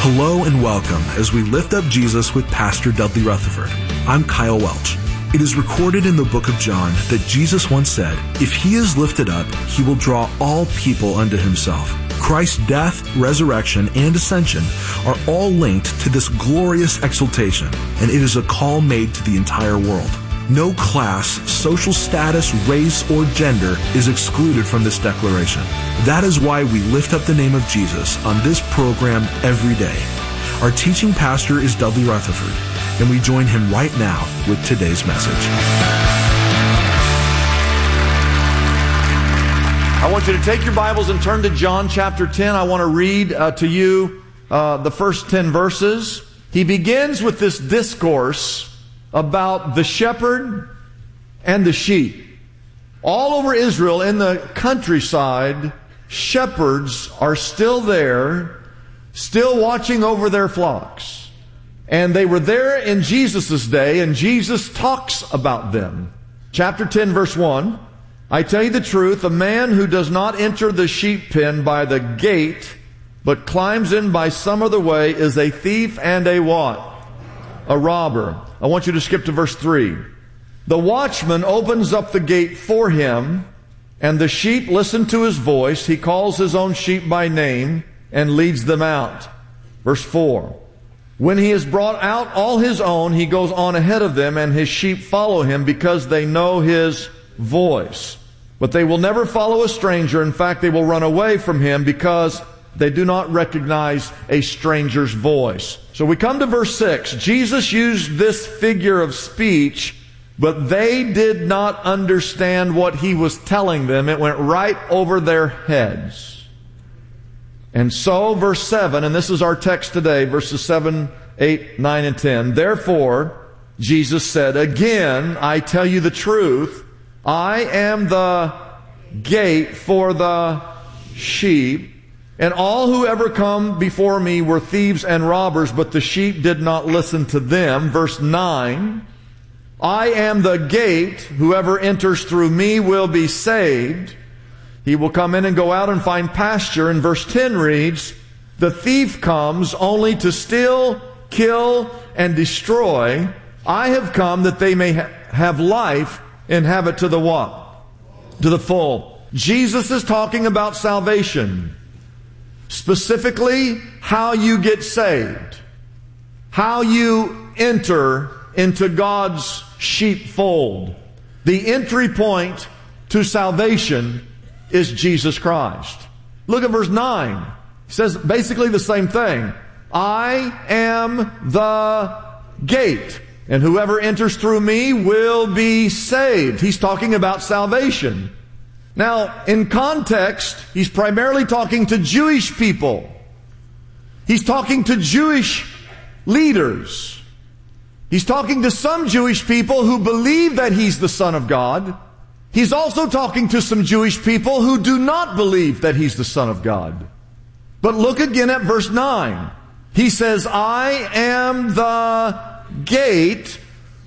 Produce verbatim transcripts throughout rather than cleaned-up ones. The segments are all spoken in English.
Hello and welcome as we lift up Jesus with Pastor Dudley Rutherford. I'm Kyle Welch. It is recorded in the book of John that Jesus once said, "If he is lifted up, he will draw all people unto himself." Christ's death, resurrection, and ascension are all linked to this glorious exaltation, and it is a call made to the entire world. No class, social status, race, or gender is excluded from this declaration. That is why we lift up the name of Jesus on this program every day. Our teaching pastor is Dudley Rutherford, and we join him right now with today's message. I want you to take your Bibles and turn to John chapter ten. I want to read uh, to you uh, the first ten verses. He begins with this discourse about the shepherd and the sheep. All over Israel, in the countryside, shepherds are still there, still watching over their flocks. And they were there in Jesus' day, and Jesus talks about them. Chapter ten, verse one, "I tell you the truth, a man who does not enter the sheep pen by the gate, but climbs in by some other way, is a thief and a what? A robber." I want you to skip to verse three. "The watchman opens up the gate for him, and the sheep listen to his voice. He calls his own sheep by name and leads them out." Verse four. "When he has brought out all his own, he goes on ahead of them, and his sheep follow him because they know his voice. But they will never follow a stranger. In fact, they will run away from him because they do not recognize a stranger's voice." So we come to verse six. Jesus used this figure of speech, but they did not understand what he was telling them. It went right over their heads. And so, verse seven, and this is our text today, verses seven, eight, nine, and ten. "Therefore, Jesus said, again, I tell you the truth, I am the gate for the sheep. And all who ever come before me were thieves and robbers, but the sheep did not listen to them." Verse nine, "I am the gate. Whoever enters through me will be saved. He will come in and go out and find pasture." And verse ten reads, "The thief comes only to steal, kill, and destroy. I have come that they may ha- have life and have it to the what? To the full." Jesus is talking about salvation. Specifically, how you get saved. How you enter into God's sheepfold. The entry point to salvation is Jesus Christ. Look at verse nine. It says basically the same thing. "I am the gate, and whoever enters through me will be saved." He's talking about salvation. Now, in context, he's primarily talking to Jewish people. He's talking to Jewish leaders. He's talking to some Jewish people who believe that he's the Son of God. He's also talking to some Jewish people who do not believe that he's the Son of God. But look again at verse nine. He says, "I am the gate.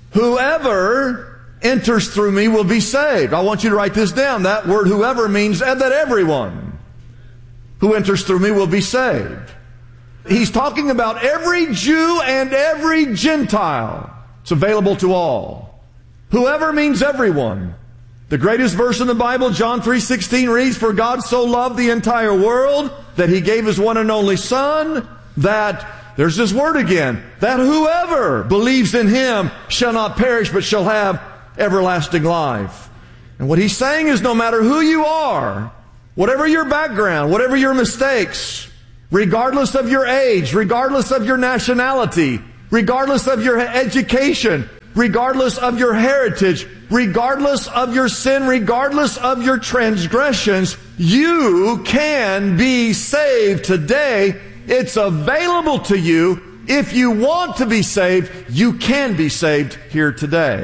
Whoever enters through me will be saved." I want you to write this down. That word "whoever" means that everyone who enters through me will be saved. He's talking about every Jew and every Gentile. It's available to all. Whoever means everyone. The greatest verse in the Bible, John three sixteen reads, "For God so loved the entire world that he gave his one and only Son, that," there's this word again, "that whoever believes in him shall not perish but shall have everlasting life." And what he's saying is, no matter who you are, whatever your background, whatever your mistakes, regardless of your age, regardless of your nationality, regardless of your education, regardless of your heritage, regardless of your sin, regardless of your transgressions, you can be saved today. It's available to you. If you want to be saved, you can be saved here today.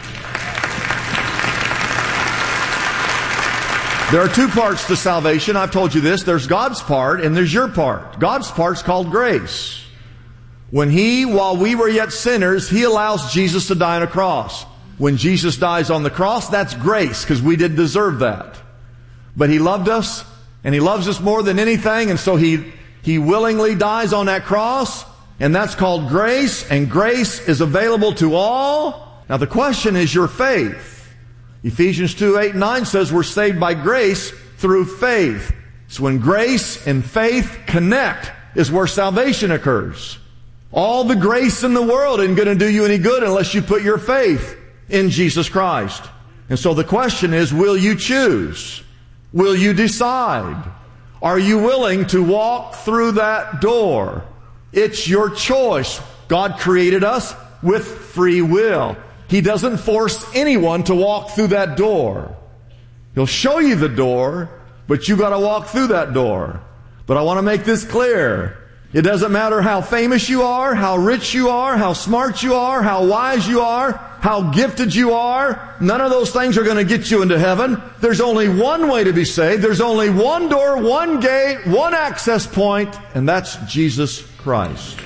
There are two parts to salvation. I've told you this. There's God's part and there's your part. God's part's called grace. When He, while we were yet sinners, He allows Jesus to die on a cross. When Jesus dies on the cross, that's grace, because we didn't deserve that. But He loved us, and He loves us more than anything, and so He He willingly dies on that cross, and that's called grace, and grace is available to all. Now the question is your faith. Ephesians two, eight, and nine says we're saved by grace through faith. So when grace and faith connect is where salvation occurs. All the grace in the world isn't going to do you any good unless you put your faith in Jesus Christ. And so the question is, will you choose? Will you decide? Are you willing to walk through that door? It's your choice. God created us with free will. He doesn't force anyone to walk through that door. He'll show you the door, but you got to walk through that door. But I want to make this clear. It doesn't matter how famous you are, how rich you are, how smart you are, how wise you are, how gifted you are. None of those things are going to get you into heaven. There's only one way to be saved. There's only one door, one gate, one access point, and that's Jesus Christ.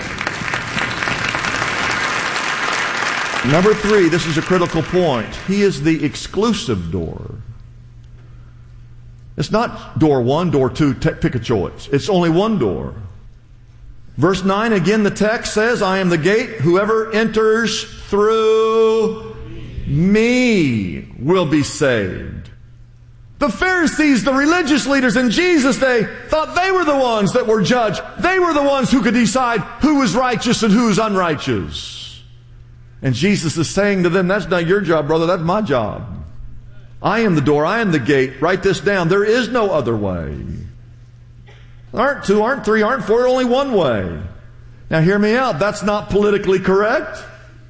Number three, this is a critical point. He is the exclusive door. It's not door one, door two, t- pick a choice. It's only one door. Verse nine, again, the text says, I am the gate. Whoever enters through me will be saved. The Pharisees, the religious leaders in Jesus' day, thought they were the ones that were judged. They were the ones who could decide who was righteous and who was unrighteous. And Jesus is saying to them, that's not your job, brother. That's my job. I am the door. I am the gate. Write this down. There is no other way. Aren't two, aren't three, aren't four, only one way. Now hear me out. That's not politically correct.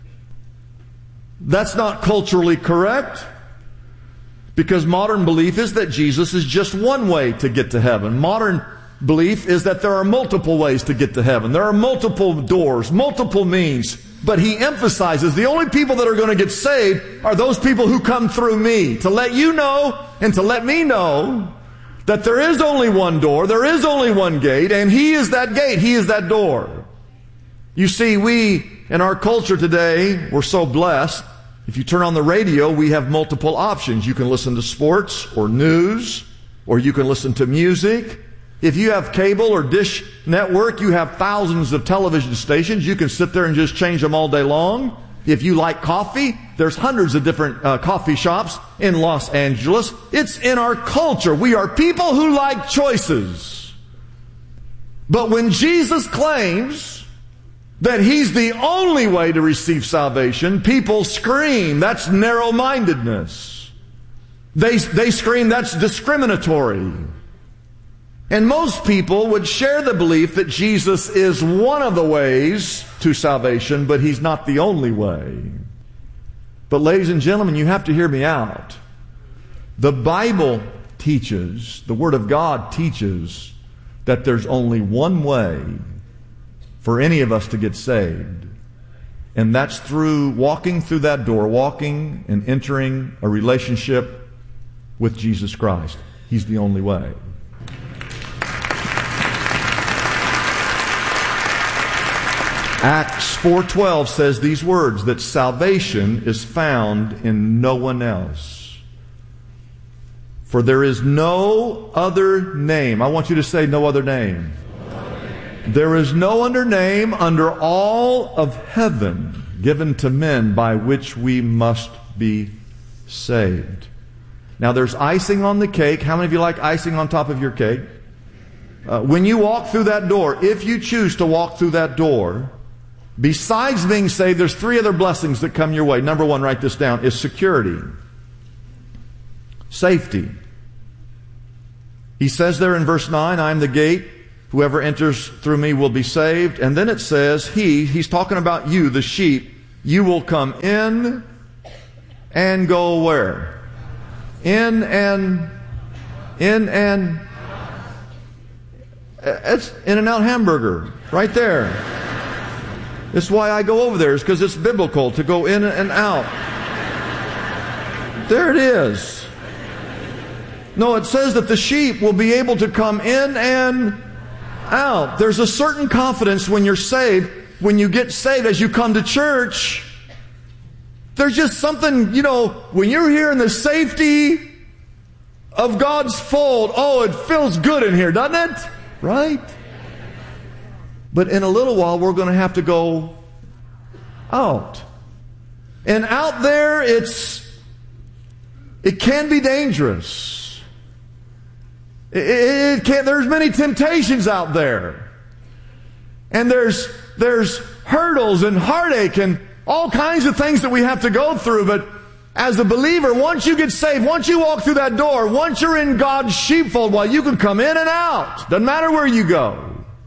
That's not culturally correct. Because modern belief is that Jesus is just one way to get to heaven. Modern belief is that there are multiple ways to get to heaven. There are multiple doors, multiple means. But he emphasizes the only people that are going to get saved are those people who come through me. To let you know and to let me know that there is only one door, there is only one gate, and He is that gate, He is that door. You see, we, in our culture today, we're so blessed. If you turn on the radio, we have multiple options. You can listen to sports or news, or you can listen to music. If you have cable or dish network, you have thousands of television stations. You can sit there and just change them all day long. If you like coffee, there's hundreds of different uh, coffee shops in Los Angeles. It's in our culture. We are people who like choices. But when Jesus claims that He's the only way to receive salvation, people scream, that's narrow-mindedness. They, they scream, that's discriminatory. And most people would share the belief that Jesus is one of the ways to salvation, but He's not the only way. But ladies and gentlemen, you have to hear me out. The Bible teaches, the Word of God teaches, that there's only one way for any of us to get saved. And that's through walking through that door, walking and entering a relationship with Jesus Christ. He's the only way. Acts four twelve says these words, that salvation is found in no one else. For there is no other name. I want you to say no other name. No other name. There is no other name under all of heaven given to men by which we must be saved. Now there's icing on the cake. How many of you like icing on top of your cake? Uh, when you walk through that door, if you choose to walk through that door, besides being saved, there's three other blessings that come your way. Number one, write this down, is security. Safety. He says there in verse nine, I am the gate. Whoever enters through me will be saved. And then it says, He, He's talking about you, the sheep, you will come in and go where? In and, in and, it's In-N-Out Hamburger, right there. That's why I go over there, is because it's biblical to go in and out. There it is. No, it says that the sheep will be able to come in and out. There's a certain confidence when you're saved, when you get saved as you come to church. There's just something, you know, when you're here in the safety of God's fold, oh, it feels good in here, doesn't it? Right? But in a little while, we're going to have to go out. And out there, it's, it can be dangerous. It, it, it can, there's many temptations out there. And there's, there's hurdles and heartache and all kinds of things that we have to go through. But as a believer, once you get saved, once you walk through that door, once you're in God's sheepfold, well, you can come in and out. Doesn't matter where you go.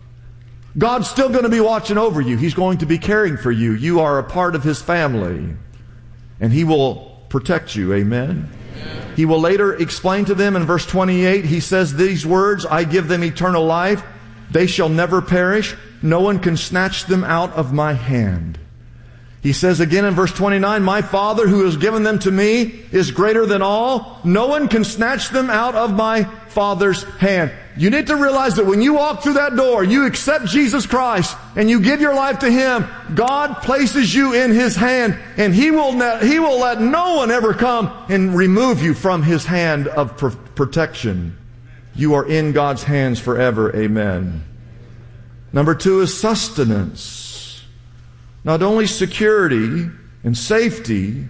God's still going to be watching over you. He's going to be caring for you. You are a part of His family. And He will protect you. Amen? Amen. He will later explain to them in verse twenty-eight, He says these words, I give them eternal life. They shall never perish. No one can snatch them out of my hand. He says again in verse twenty-nine, my Father who has given them to me is greater than all. No one can snatch them out of my Father's hand. You need to realize that when you walk through that door, you accept Jesus Christ and you give your life to Him, God places you in His hand, and He will not, He will let no one ever come and remove you from His hand of pr- protection. You are in God's hands forever. Amen. Number two is sustenance. Not only security and safety,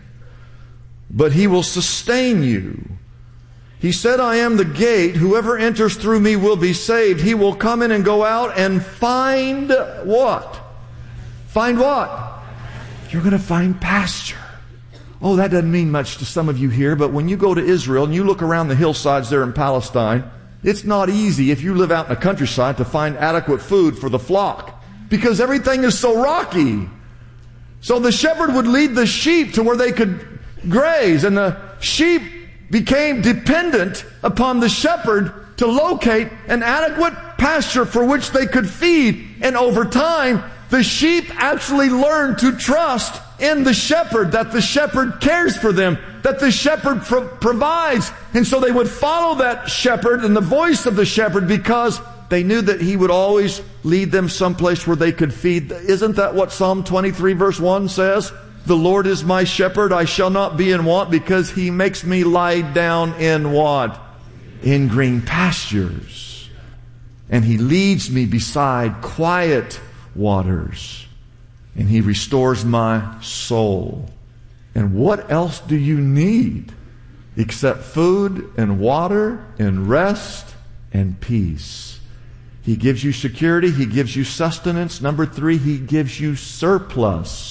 but He will sustain you. He said, I am the gate. Whoever enters through me will be saved. He will come in and go out and find what? Find what? You're going to find pasture. Oh, that doesn't mean much to some of you here, but when you go to Israel and you look around the hillsides there in Palestine, it's not easy if you live out in the countryside to find adequate food for the flock because everything is so rocky. So the shepherd would lead the sheep to where they could graze, and the sheep became dependent upon the shepherd to locate an adequate pasture for which they could feed. And over time, the sheep actually learned to trust in the shepherd, that the shepherd cares for them, that the shepherd pro- provides. And so they would follow that shepherd and the voice of the shepherd because they knew that he would always lead them someplace where they could feed. Isn't that what Psalm twenty-three verse one says? The Lord is my shepherd, I shall not be in want, because He makes me lie down in what? In green pastures. And He leads me beside quiet waters. And He restores my soul. And what else do you need except food and water and rest and peace? He gives you security. He gives you sustenance. Number three, He gives you surplus.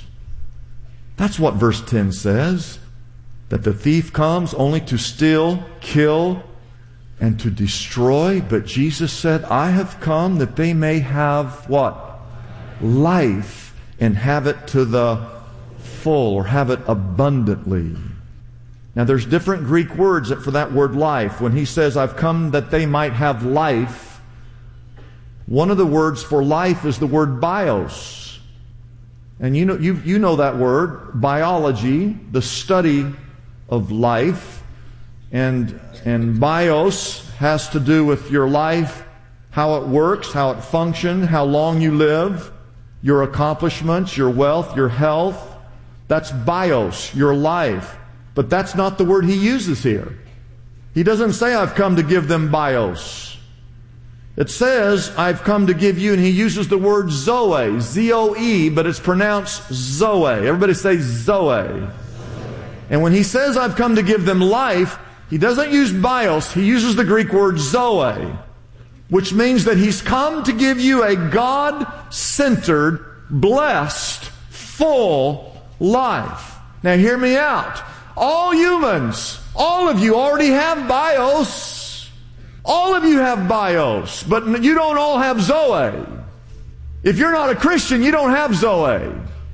That's what verse ten says. That the thief comes only to steal, kill, and to destroy. But Jesus said, I have come that they may have what? Life, and have it to the full, or have it abundantly. Now there's different Greek words for that word life. When He says, I've come that they might have life, one of the words for life is the word bios. And you know, you, you know that word, biology, the study of life. And, and bios has to do with your life, how it works, how it functions, how long you live, your accomplishments, your wealth, your health. That's bios, your life. But that's not the word He uses here. He doesn't say, I've come to give them bios. It says, I've come to give you, and He uses the word Zoe, Z O E, but it's pronounced Zoe. Everybody say Zoe. And when He says, I've come to give them life, He doesn't use bios, He uses the Greek word Zoe, which means that He's come to give you a God-centered, blessed, full life. Now hear me out. All humans, all of you already have bios. All of you have bios, but you don't all have Zoe. If you're not a Christian, you don't have Zoe.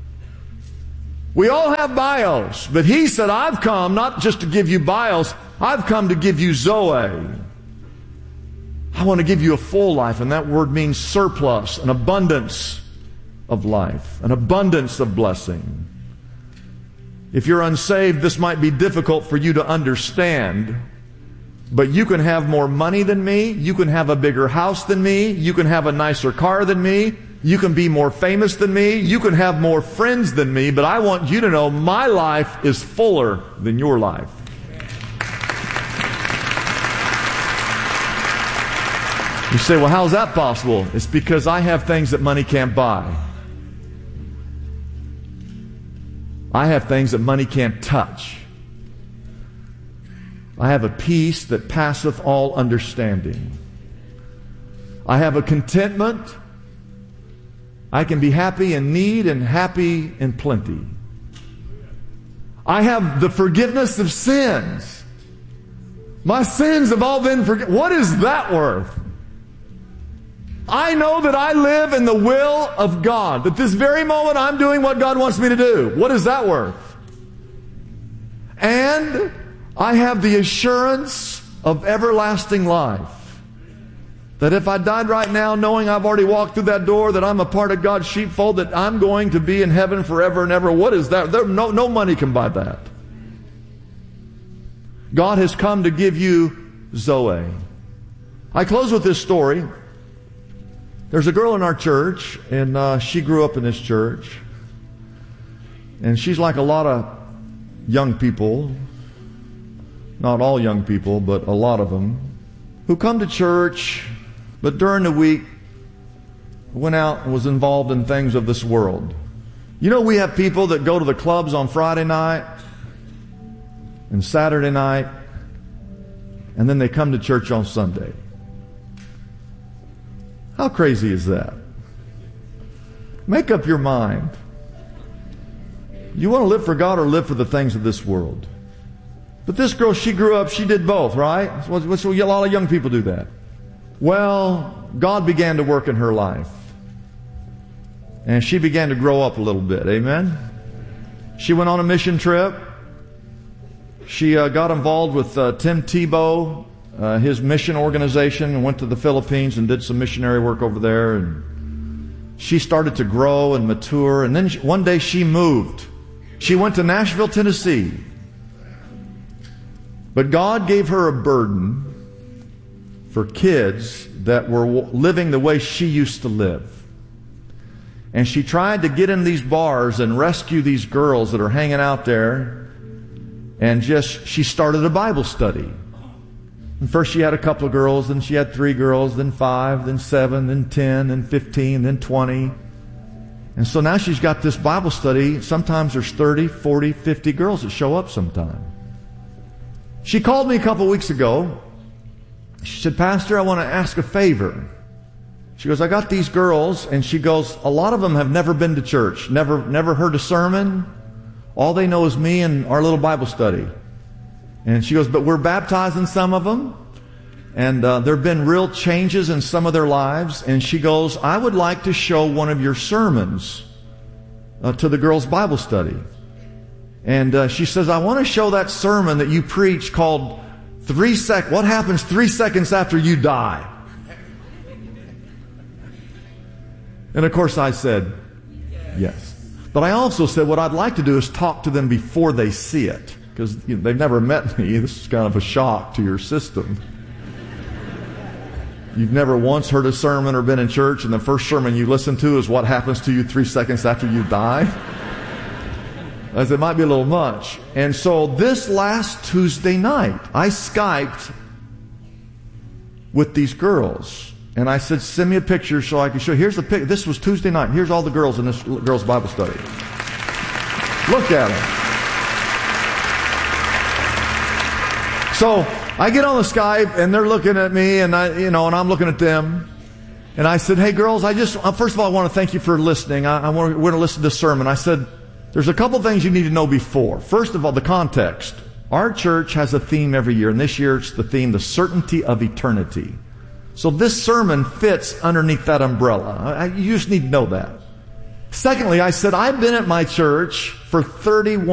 We all have bios, but He said, I've come not just to give you bios, I've come to give you Zoe. I want to give you a full life, and that word means surplus, an abundance of life, an abundance of blessing. If you're unsaved, this might be difficult for you to understand. But you can have more money than me. You can have a bigger house than me. You can have a nicer car than me. You can be more famous than me. You can have more friends than me. But I want you to know my life is fuller than your life. You say, well, how's that possible? It's because I have things that money can't buy. I have things that money can't touch. I have a peace that passeth all understanding. I have a contentment. I can be happy in need and happy in plenty. I have the forgiveness of sins. My sins have all been forgiven. What is that worth? I know that I live in the will of God. That this very moment I'm doing what God wants me to do. What is that worth? And I have the assurance of everlasting life. That if I died right now knowing I've already walked through that door, that I'm a part of God's sheepfold, that I'm going to be in heaven forever and ever. What is that? There, no, no money can buy that. God has come to give you Zoe. I close with this story. There's a girl in our church, and uh, she grew up in this church. And she's like a lot of young people, not all young people, but a lot of them, who come to church, but during the week went out and was involved in things of this world. You know, we have people that go to the clubs on Friday night and Saturday night, and then they come to church on Sunday. How crazy is that? Make up your mind. You want to live for God or live for the things of this world? But this girl, she grew up, she did both, right? So a lot of young people do that. Well, God began to work in her life. And she began to grow up a little bit. Amen? She went on a mission trip. She uh, got involved with uh, Tim Tebow, uh, his mission organization, and went to the Philippines and did some missionary work over there. And she started to grow and mature. And then she, one day she moved. She went to Nashville, Tennessee. But God gave her a burden for kids that were living the way she used to live. And she tried to get in these bars and rescue these girls that are hanging out there. And just, she started a Bible study. And first she had a couple of girls, then she had three girls, then five, then seven, then ten, then fifteen, then twenty. And so now she's got this Bible study. Sometimes there's thirty, forty, fifty girls that show up sometime. She called me a couple of weeks ago. She said, Pastor, I want to ask a favor. She goes, I got these girls, and she goes, a lot of them have never been to church, never, never heard a sermon. All they know is me and our little Bible study. And she goes, but we're baptizing some of them. And uh, there have been real changes in some of their lives. And she goes, I would like to show one of your sermons uh, to the girls' Bible study. And uh, she says, I want to show that sermon that you preach called Three Sec. What happens three seconds after you die? And of course I said, yes. But I also said what I'd like to do is talk to them before they see it. Because you know, they've never met me. This is kind of a shock to your system. You've never once heard a sermon or been in church, and the first sermon you listen to is what happens to you three seconds after you die. As it might be a little much. And so this last Tuesday night, I Skyped with these girls. And I said, send me a picture so I can show. Here's the picture. This was Tuesday night. Here's all the girls in this girls' Bible study. Look at them. So I get on the Skype, and they're looking at me, and I, you know, and I'm looking at them. And I said, hey, girls, I just, first of all, I want to thank you for listening. I, I want, we're going to listen to this sermon. I said, there's a couple things you need to know before. First of all, the context. Our church has a theme every year, and this year it's the theme, the certainty of eternity. So this sermon fits underneath that umbrella. I, you just need to know that. Secondly, I said, I've been at my church for thirty-one